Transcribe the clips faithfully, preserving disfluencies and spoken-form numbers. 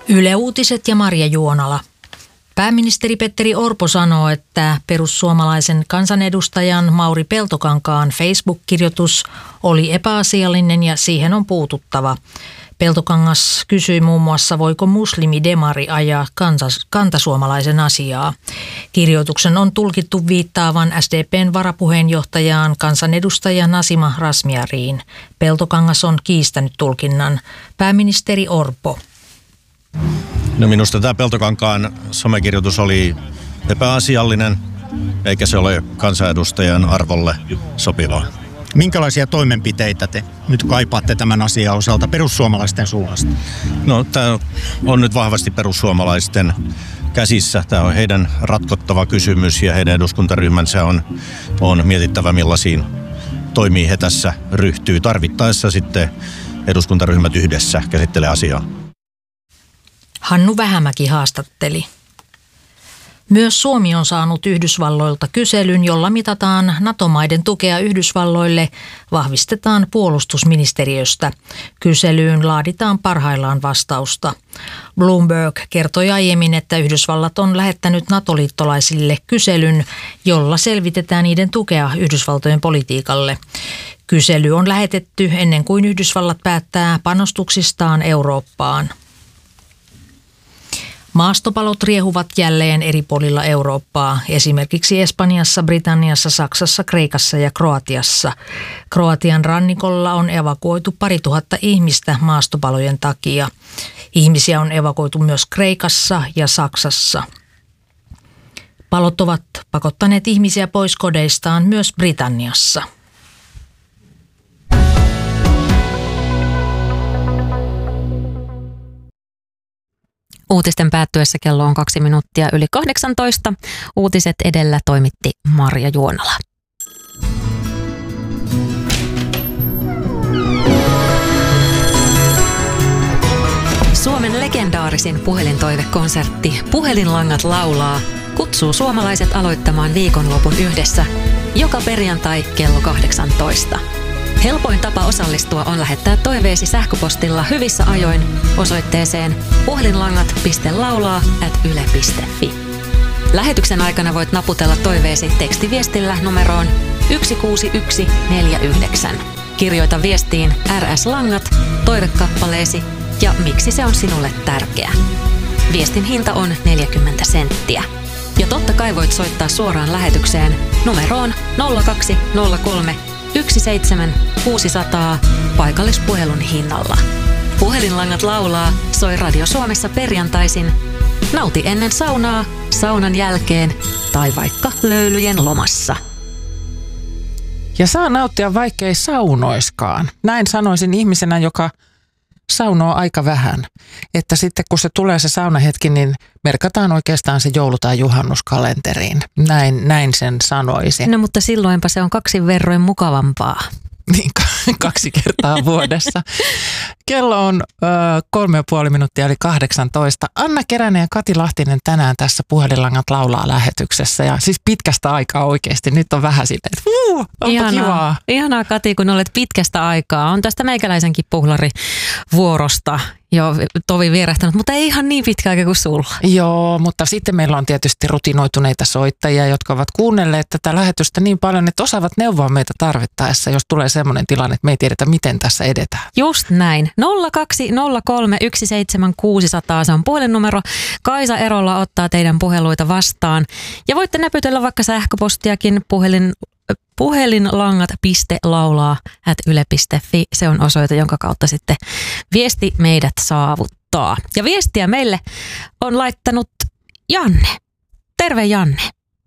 Yle Uutiset ja Marja Juonala. Pääministeri Petteri Orpo sanoo, että perussuomalaisen kansanedustajan Mauri Peltokankaan Facebook-kirjoitus oli epäasiallinen ja siihen on puututtava. Peltokangas kysyi muun muassa, voiko muslimidemari ajaa kantas, kantasuomalaisen asiaa. Kirjoituksen on tulkittu viittaavan S D P:n varapuheenjohtajaan kansanedustaja Nasima Razmyariin. Peltokangas on kiistänyt tulkinnan. Pääministeri Orpo. No minusta tämä Peltokankaan somekirjoitus oli epäasiallinen, eikä se ole kansanedustajan arvolle sopivaa. Minkälaisia toimenpiteitä te nyt kaipaatte tämän asian osalta perussuomalaisten suunnasta? No tämä on nyt vahvasti perussuomalaisten käsissä. Tämä on heidän ratkottava kysymys ja heidän eduskuntaryhmänsä on, on mietittävä, millaisiin toimiin he tässä ryhtyy. Tarvittaessa sitten eduskuntaryhmät yhdessä käsittelee asiaa. Hannu Vähämäki haastatteli. Myös Suomi on saanut Yhdysvalloilta kyselyn, jolla mitataan NATO-maiden tukea Yhdysvalloille, vahvistetaan puolustusministeriöstä. Kyselyyn laaditaan parhaillaan vastausta. Bloomberg kertoi aiemmin, että Yhdysvallat on lähettänyt NATO-liittolaisille kyselyn, jolla selvitetään niiden tukea Yhdysvaltojen politiikalle. Kysely on lähetetty ennen kuin Yhdysvallat päättää panostuksistaan Eurooppaan. Maastopalot riehuvat jälleen eri puolilla Eurooppaa, esimerkiksi Espanjassa, Britanniassa, Saksassa, Kreikassa ja Kroatiassa. Kroatian rannikolla on evakuoitu pari tuhatta ihmistä maastopalojen takia. Ihmisiä on evakuoitu myös Kreikassa ja Saksassa. Palot ovat pakottaneet ihmisiä pois kodeistaan myös Britanniassa. Uutisten päättyessä kello on kaksi minuuttia yli kahdeksantoista. Uutiset edellä toimitti Marja Juonala. Suomen legendaarisin puhelintoivekonsertti Puhelinlangat laulaa kutsuu suomalaiset aloittamaan viikonlopun yhdessä joka perjantai kello kahdeksantoista. Helpoin tapa osallistua on lähettää toiveesi sähköpostilla hyvissä ajoin osoitteeseen puhelinlangat piste laulaa ät yle piste fi. Lähetyksen aikana voit naputella toiveesi tekstiviestillä numeroon yksi kuusi yksi neljä yhdeksän. Kirjoita viestiin R S-langat, toivekappaleesi ja miksi se on sinulle tärkeä. Viestin hinta on neljäkymmentä senttiä. Ja totta kai voit soittaa suoraan lähetykseen numeroon nolla kaksi nolla kolme yksi seitsemän kuusi nolla nolla paikallispuhelun hinnalla. Puhelinlangat laulaa soi Radio Suomessa perjantaisin. Nauti ennen saunaa, saunan jälkeen tai vaikka löylyjen lomassa. Ja saa nauttia vaikkei saunoiskaan. Näin sanoisin ihmisenä, joka saunoo aika vähän. Että sitten kun se tulee se saunahetki, niin merkataan oikeastaan se joulu- tai juhannuskalenteriin. Näin, näin sen sanoisin. No mutta silloinpa se on kaksin verroin mukavampaa. Niin, kaksi kertaa vuodessa. Kello on ö, kolme ja puoli minuuttia eli kahdeksantoista. Anna Keränen ja Kati Lahtinen tänään tässä Puhelinlangat laulaa -lähetyksessä. Ja siis pitkästä aikaa oikeasti. Nyt on vähän silleen, että huu, onpa ihanaa, kivaa. Ihanaa Kati, kun olet pitkästä aikaa. On tästä meikäläisenkin puhlarivuorosta jo tovi vierähtänyt, mutta ei ihan niin pitkä aika kuin sulla. Joo, mutta sitten meillä on tietysti rutinoituneita soittajia, jotka ovat kuunnelleet tätä lähetystä niin paljon, että osaavat neuvoa meitä tarvittaessa, jos tulee semmoinen tilanne, että me ei tiedetä, miten tässä edetään. Just näin. nolla kaksi nolla kolme yksi seitsemän kuusi nolla nolla, se on puhelinnumero. Kaisa Erola ottaa teidän puheluita vastaan. Ja voitte näpytellä vaikka sähköpostiakin puhelin puhelinlangat piste laulaa ät yle piste fi. Se on osoite, jonka kautta sitten viesti meidät saavuttaa. Ja viestiä meille on laittanut Janne. Terve Janne.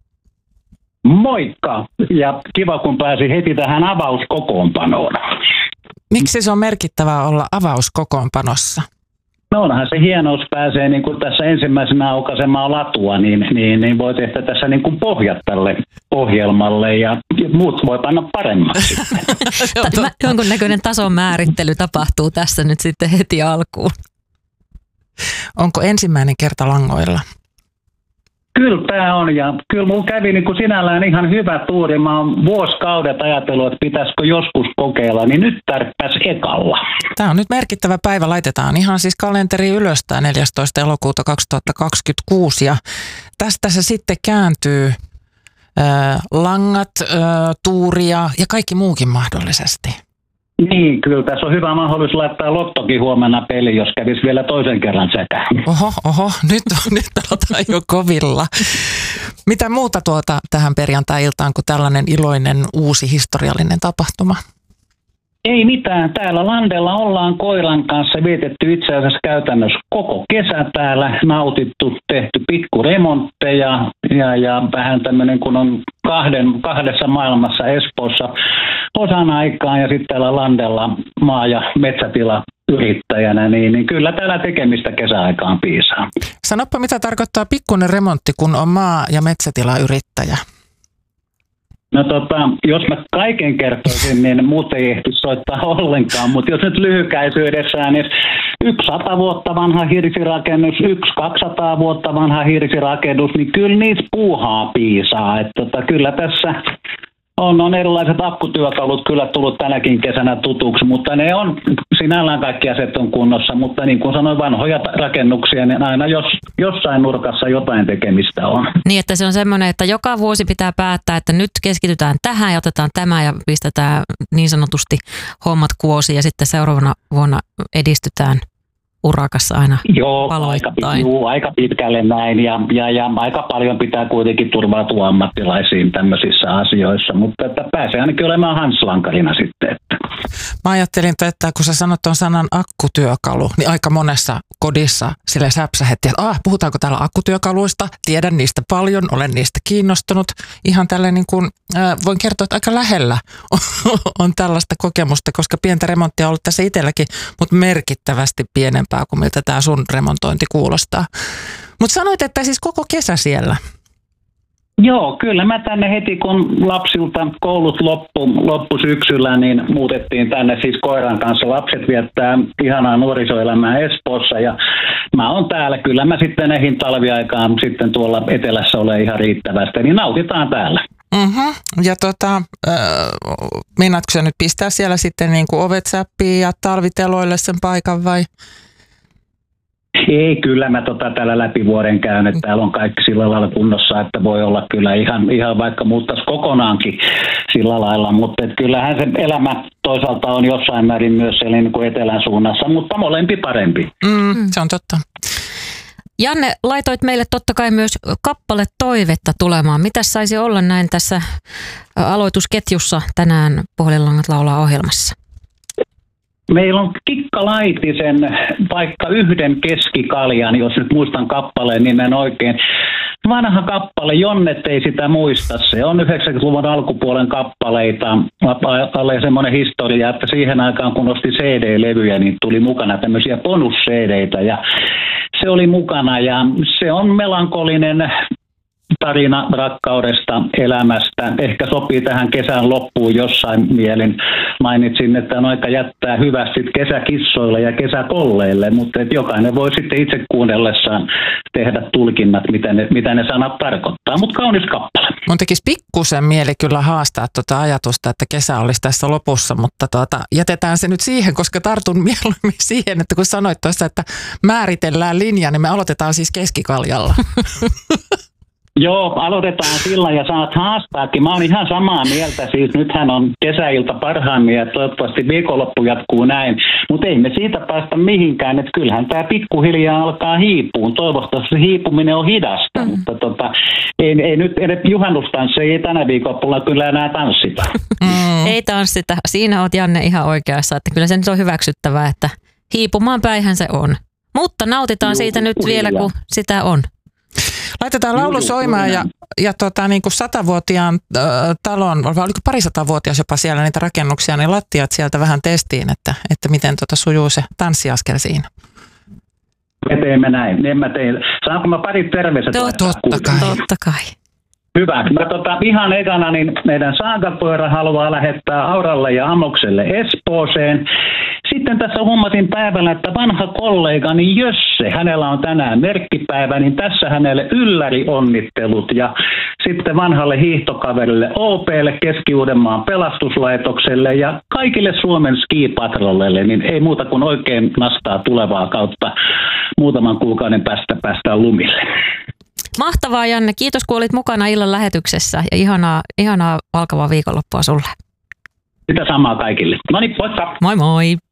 Moikka ja kiva kun pääsi heti tähän avauskokoonpanoon. Miksi se on merkittävää olla avauskokoonpanossa? No onhan se hienous pääsee niin kuin tässä ensimmäisenä aukaisemaan latua, niin, niin, niin voi tehdä tässä niin kuin pohjat tälle ohjelmalle ja muut voi panna paremmaksi. Jonkunnäköinen tason määrittely tapahtuu tässä nyt sitten heti alkuun. Onko ensimmäinen kerta langoilla? Kyllä tämä on, ja kyllä mulla kävi niin kuin sinällään ihan hyvä tuuri. Mä oon vuosikaudet ajatellut, että pitäisikö joskus kokeilla, niin nyt tärppäs ekalla. Tämä on nyt merkittävä päivä, laitetaan ihan siis kalenteri ylös, tämä neljästoista elokuuta kaksituhattakaksikymmentäkuusi, ja tästä se sitten kääntyy äh, langat, äh, tuuria ja kaikki muukin mahdollisesti. Niin, kyllä tässä on hyvä mahdollisuus laittaa lottokin huomenna peli, jos kävisi vielä toisen kerran sekä. Oho, oho, nyt, nyt pelataan jo kovilla. Mitä muuta tuota tähän perjantai-iltaan kuin tällainen iloinen uusi historiallinen tapahtuma? Ei mitään. Täällä Landella ollaan koiran kanssa vietetty itse asiassa käytännössä koko kesä täällä, nautittu, tehty pikkuremontteja ja, ja vähän tämmöinen, kun on kahden, kahdessa maailmassa Espoossa osan aikaa ja sitten täällä Landella maa- ja metsätila yrittäjänä, niin, niin kyllä täällä tekemistä kesäaikaan piisaa. Sanoppa, mitä tarkoittaa pikkuinen remontti, kun on maa- ja metsätilayrittäjä? No tota, jos mä kaiken kertoisin, niin muut ei ehti soittaa ollenkaan, mutta jos nyt lyhykäisyydessään, niin yksi sata vuotta vanha hirsirakennus, yksi kaksisataa vuotta vanha hirsirakennus, niin kyllä niissä puuhaa piisaa. Että tota, kyllä tässä on, on erilaiset akkutyökalut kyllä tullut tänäkin kesänä tutuksi, mutta ne on, sinällään kaikki asiat on kunnossa, mutta niin kuin sanoin, vanhoja rakennuksia, niin aina jos, jossain nurkassa jotain tekemistä on. Niin, että se on semmoinen, että joka vuosi pitää päättää, että nyt keskitytään tähän ja otetaan tämä ja pistetään niin sanotusti hommat kuosiin ja sitten seuraavana vuonna edistytään urakassa aina Joo, paloittain. Aika, juu, aika pitkälle näin ja, ja, ja aika paljon pitää kuitenkin turvautua ammattilaisiin tämmöisissä asioissa, mutta että pääsee ainakin olemaan hanslankarina sitten. Että. Mä ajattelin, että kun sä sanot tuon sanan akkutyökalu, niin aika monessa kodissa sille säpsähetti, että ah, puhutaanko täällä akkutyökaluista, tiedän niistä paljon, olen niistä kiinnostunut. Ihan tälleen niin kuin, äh, voin kertoa, että aika lähellä on tällaista kokemusta, koska pientä remonttia on ollut tässä itselläkin, mutta merkittävästi pienempää kuin miltä tämä sun remontointi kuulostaa. Mutta sanoit, että siis koko kesä siellä. Joo, kyllä mä tänne heti kun lapsilta koulut loppu, loppu syksyllä, niin muutettiin tänne siis koiran kanssa. Lapset viettää ihanaa nuorisoelämää Espoossa ja mä oon täällä. Kyllä mä sitten ehin talviaikaan sitten tuolla etelässä ole ihan riittävästi, niin nautitaan täällä. Mm-hmm. Ja tota, äh, meinaatko sä nyt pistää siellä sitten niin kuin ovet säppiin ja talviteloille sen paikan vai? Ei, kyllä mä tota täällä läpi vuoden käyn, että täällä on kaikki sillä lailla kunnossa, että voi olla kyllä ihan, ihan vaikka muuttaisi kokonaankin sillä lailla, mutta kyllähän se elämä toisaalta on jossain määrin myös eli niin kuin etelän suunnassa, mutta molempi parempi. Mm, se on totta. Janne, laitoit meille totta kai myös kappale toivetta tulemaan. Mitäs saisi olla näin tässä aloitusketjussa tänään Puhelinlangat laulaa -ohjelmassa? Meillä on Kikka Laitisen vaikka yhden keskikaljan, jos nyt muistan kappaleen nimen oikein. Vanha kappale, Jonnet ei sitä muista. Se on yhdeksänkymmentäluvun alkupuolen kappaleita. Alle semmoinen historia, että siihen aikaan kun osti C D-levyjä, niin tuli mukana tämmöisiä bonus-C D:itä ja se oli mukana ja se on melankolinen tarina rakkaudesta, elämästä. Ehkä sopii tähän kesän loppuun jossain mielin. Mainitsin, että on aika jättää hyvästi kesäkissoille ja kesäkolleille, mutta että jokainen voi sitten itse kuunnellessaan tehdä tulkinnat, mitä ne, mitä ne sanat tarkoittaa. Mutta kaunis kappale. Mun tekisi pikkusen mieli kyllä haastaa tuota ajatusta, että kesä olisi tässä lopussa, mutta tuota, jätetään se nyt siihen, koska tartun mieluummin siihen, että kun sanoit tuossa, että määritellään linja, niin me aloitetaan siis keskikaljalla. Joo, aloitetaan sillä ja saat haastaakin. Mä oon ihan samaa mieltä, siis nythän on kesäilta parhaimmia ja toivottavasti viikonloppu jatkuu näin, mutta ei me siitä päästä mihinkään, että kyllähän tämä pikkuhiljaa alkaa hiipuun. Toivottavasti hiipuminen on hidasta, mm. mutta tota, ei, ei nyt edes juhannustanssi, ei tänä viikonloppuna kyllä enää tanssita. Mm. Ei tanssita, siinä oot Janne ihan oikeassa, että kyllä se nyt on hyväksyttävää, että hiipumaan päihän se on. Mutta nautitaan Juu, siitä nyt vielä, kun sitä on. Laitetaan laulu soimaan ja, ja tota, niin kuin satavuotiaan äh, talon, vai oliko parisatavuotias jopa siellä niitä rakennuksia, niin lattiat sieltä vähän testiin, että, että miten tota sujuu se tanssiaskel siinä. Me teemme näin, en mä tee. Saanko mä pari terveiset? Totta kai. Totta kai. Hyvä. Mä tota, ihan ekana niin meidän saakakoira haluaa lähettää Auralle ja Amokselle Espooseen. Sitten tässä huomasin päivällä, että vanha kollegani Jösse, hänellä on tänään merkkipäivä, niin tässä hänelle ylläri onnittelut. Ja sitten vanhalle hiihtokaverille O P:lle, Keski-Uudenmaan pelastuslaitokselle ja kaikille Suomen skipatrolleille, niin ei muuta kuin oikein nastaa tulevaa kautta muutaman kuukauden päästä päästään lumille. Mahtavaa, Janne. Kiitos, kun olit mukana illan lähetyksessä ja ihanaa, ihanaa alkavaa viikonloppua sulle. Sitä samaa kaikille. No niin, moikka! Moi moi!